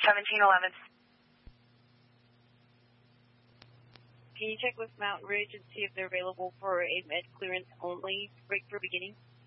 1711. Can you check with Mountain Ridge and see if they're available for a med clearance only break for beginning?